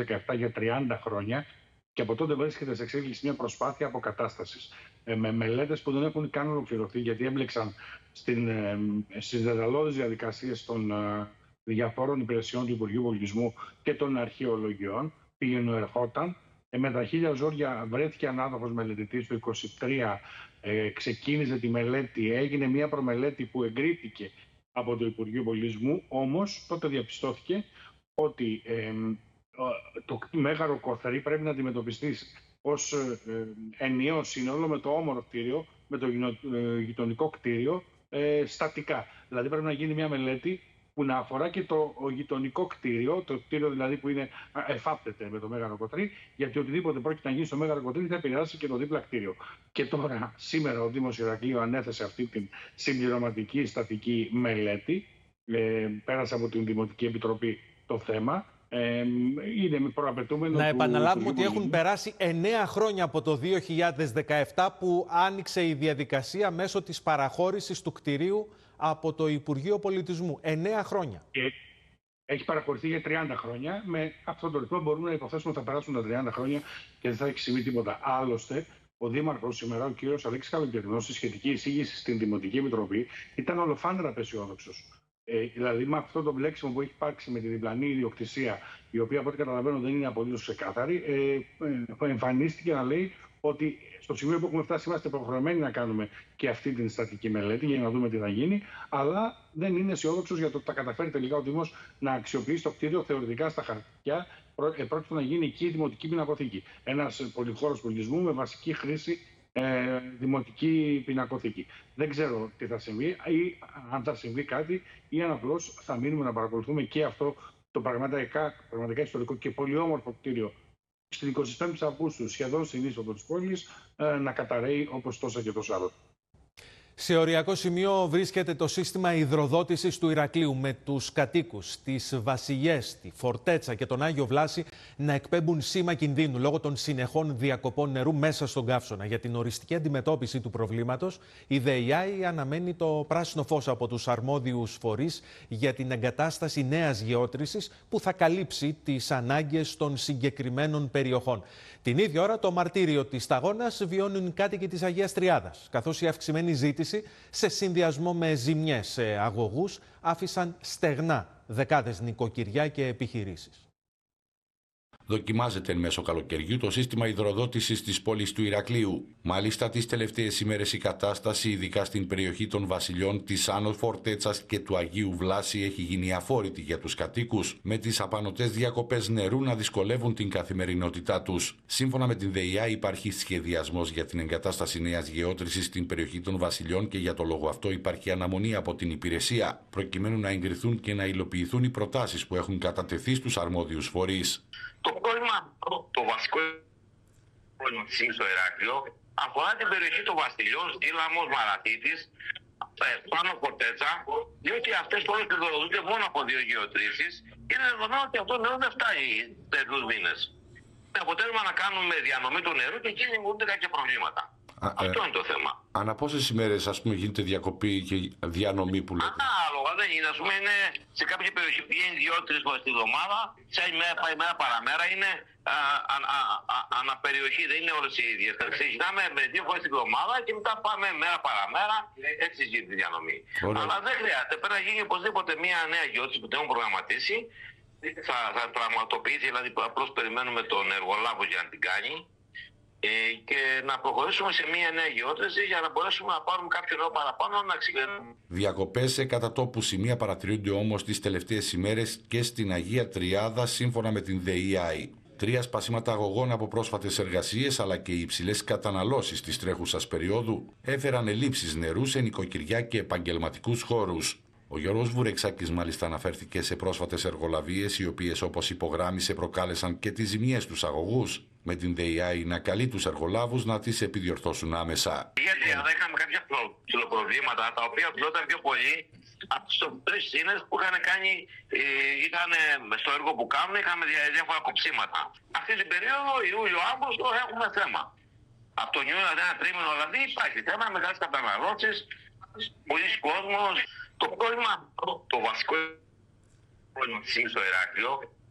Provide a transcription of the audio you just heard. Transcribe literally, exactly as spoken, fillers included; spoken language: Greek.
δεκαεπτά για τριάντα χρόνια και από τότε βρίσκεται σε εξέλιξη μια προσπάθεια αποκατάστασης. Ε, με μελέτες που δεν έχουν καν ολοκληρωθεί, γιατί έμπλεξαν στην, ε, στις δεδαλώδεις διαδικασίες των ε, διαφόρων υπηρεσιών του Υπουργείου Πολιτισμού και των αρχαιολογιών. Πήγαινε, ερχόταν. Ε, με τα χίλια ζόρια βρέθηκε ανάδοχος μελετητής το είκοσι τρία, ε, ξεκίνησε τη μελέτη, έγινε μια προμελέτη που εγκρίθηκε από το Υπουργείο Πολιτισμού, όμως τότε διαπιστώθηκε ότι ε, το Μέγαρο Κοθρί πρέπει να αντιμετωπιστεί ως ε, ενιαίο σύνολο με το όμορο κτίριο, με το γειτονικό κτίριο, ε, στατικά. Δηλαδή πρέπει να γίνει μια μελέτη που να αφορά και το γειτονικό κτίριο, το κτίριο δηλαδή που είναι, εφάπτεται με το Μέγαρο Κοθρί, γιατί οτιδήποτε πρόκειται να γίνει στο Μέγαρο Κοθρί θα επηρεάσει και το δίπλα κτίριο. Και τώρα, σήμερα, ο Δήμος Ηρακλείου ανέθεσε αυτή την συμπληρωματική στατική μελέτη. Ε, πέρασε από την Δημοτική Επιτροπή το θέμα. Ε, είναι προαπαιτούμενο. Να του, επαναλάβουμε του ότι έχουν περάσει εννέα χρόνια από το δύο χιλιάδες δεκαεπτά που άνοιξε η διαδικασία μέσω της παραχώρησης του κτηρίου από το Υπουργείο Πολιτισμού. εννέα χρόνια. Και έχει παραχωρηθεί για τριάντα χρόνια. Με αυτόν τον ρυθμό μπορούμε να υποθέσουμε ότι θα περάσουν τα τριάντα χρόνια και δεν θα έχει συμβεί τίποτα. Άλλωστε, ο Δήμαρχος σήμερα, ο κύριος Αλέξης Καλοκαιρινός, στη σχετική εισήγηση στην Δημοτική Επιτροπή, ήταν ολοφάνερα απεσιόδοξος. Ε, δηλαδή, με αυτό το μπλέξιμο που έχει υπάρξει με τη διπλανή ιδιοκτησία, η οποία από ό,τι καταλαβαίνω δεν είναι απολύτως ξεκάθαρη, ε, ε, εμφανίστηκε να λέει ότι στο σημείο που έχουμε φτάσει είμαστε υποχρεωμένοι να κάνουμε και αυτή την στατική μελέτη για να δούμε τι θα γίνει, αλλά δεν είναι αισιόδοξος για το ότι θα καταφέρει τελικά ο Δήμος να αξιοποιήσει το κτίριο θεωρητικά στα χαρτιά. Ε, πρόκειται να γίνει εκεί η Δημοτική Πινακοθήκη. Ένας πολυχώρος πολιτισμού με βασική χρήση ε, δημοτική πινακοθήκη. Δεν ξέρω τι θα συμβεί ή αν θα συμβεί κάτι ή αν απλώς θα μείνουμε να παρακολουθούμε και αυτό το πραγματικά, πραγματικά ιστορικό και πολύ όμορφο κτίριο στην εικοστή πέμπτη Αυγούστου, σχεδόν στην είσοδο της πόλης, ε, να καταρρέει όπως τόσα και τόσα άλλα. Σε οριακό σημείο βρίσκεται το σύστημα υδροδότησης του Ηρακλείου, με τους κατοίκους, τις Βασιλιές, τη Φορτέτσα και τον Άγιο Βλάση να εκπέμπουν σήμα κινδύνου λόγω των συνεχών διακοπών νερού μέσα στον καύσωνα. Για την οριστική αντιμετώπιση του προβλήματος, η ΔΕΙΑΗ αναμένει το πράσινο φως από τους αρμόδιους φορείς για την εγκατάσταση νέας γεώτρησης που θα καλύψει τις ανάγκες των συγκεκριμένων περιοχών. Την ίδια ώρα, το μαρτύριο της σταγόνας βιώνουν οι κάτοικοι της Αγίας Τριάδας, καθώς η αυξημένη ζήτηση σε συνδυασμό με ζημιές σε αγωγούς άφησαν στεγνά δεκάδες νοικοκυριά και επιχειρήσεις. Δοκιμάζεται εν μέσω καλοκαιριού το σύστημα υδροδότησης της πόλης του Ηρακλείου. Μάλιστα, τις τελευταίες ημέρες η κατάσταση, ειδικά στην περιοχή των Βασιλιών, της Άνω Φορτέτσας και του Αγίου Βλάση, έχει γίνει αφόρητη για τους κατοίκους, με τις απανωτές διακοπές νερού να δυσκολεύουν την καθημερινότητά τους. Σύμφωνα με την ΔΕΙΑ, υπάρχει σχεδιασμός για την εγκατάσταση νέας γεώτρησης στην περιοχή των Βασιλιών και για το λόγο αυτό υπάρχει αναμονή από την υπηρεσία, προκειμένου να εγκριθούν και να υλοποιηθούν οι προτάσεις που έχουν κατατεθεί στους αρμόδιους φορείς. Το πρόβλημα, το, το βασικό πρόβλημα της στο Ηράκλειο αφορά την περιοχή των Βασιλιών, Στήλαμος, Μαραθίτης, πάνω Φορτέτσα, διότι αυτές όλες πληροδοτούνται μόνο από δύο γεωτρήσεις και είναι δεδομένο ότι αυτό το νερό δεν φτάνει τέτοιους μήνες. Με αποτέλεσμα να κάνουμε διανομή του νερού και εκεί δημιουργούνται κάποια προβλήματα. Α, αυτό ε, είναι το θέμα. Ανά πόσες ημέρες, ας πούμε, γίνεται διακοπή και διανομή που λέτε? Ανάλογα, δεν είναι. Ας πούμε, είναι σε κάποια περιοχή πηγαίνει δύο-τρεις φορές τη βδομάδα, σε άλλη μέρα πάει μέρα παραμέρα, είναι α, α, α, α, αναπεριοχή, δεν είναι όλες οι ίδιες. Ξεκινάμε με δύο φορές τη βδομάδα και μετά πάμε μέρα παραμέρα, έτσι γίνεται η διανομή. Ωραία. Αλλά δεν χρειάζεται. Πρέπει να γίνει οπωσδήποτε μια νέα γεώτρηση που την έχουν προγραμματίσει. Θα, θα πραγματοποιήσει, δηλαδή απλώς περιμένουμε τον εργολάβο για να την κάνει. Και να προχωρήσουμε σε μια νέα γεώτρηση για να μπορέσουμε να πάρουμε κάποιο νέο παραπάνω να ξεκινήσουμε. Διακοπές σε κατά τόπου σημεία παρατηρούνται όμως τις τελευταίες ημέρες και στην Αγία Τριάδα, σύμφωνα με την ΔΕΙΑΗ. Τρία σπασίματα αγωγών από πρόσφατες εργασίες αλλά και οι υψηλές καταναλώσεις της τρέχουσας περίοδου έφεραν ελλείψεις νερού σε νοικοκυριά και επαγγελματικούς χώρους. Ο Γιώργος Βουρεξάκης μάλιστα αναφέρθηκε σε πρόσφατες εργολαβίες, οι οποίες, όπως υπογράμμισε, προκάλεσαν και τις ζημιές στους αγωγούς, με την ΔΕΙΑΗ να καλεί τους εργολάβους να τις επιδιορθώσουν άμεσα. Γιατί yeah. είχαμε κάποια ψηλοπροβλήματα, τα οποία οφειλόταν πιο πολύ από τις τρεις σύνες που είχαν κάνει, είχαν, στο έργο που κάνουν, είχαμε διάφορα κοψίματα. Αυτή την περίοδο, Ιούλιο-Αύγουστο, έχουμε θέμα. Από τον Ιούλιο, ένα τρίμηνο, δηλαδή υπάρχει θέμα, μεγάλες καταναλώσεις, πολλοί κόσμος. Το πρόβλημα, το βασικό πρόβλημα της στο Ηράκλειο